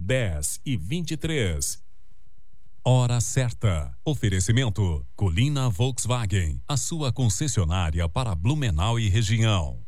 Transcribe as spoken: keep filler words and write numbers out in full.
dez e vinte e três. Hora certa. Oferecimento Colina Volkswagen, a sua concessionária para Blumenau e região.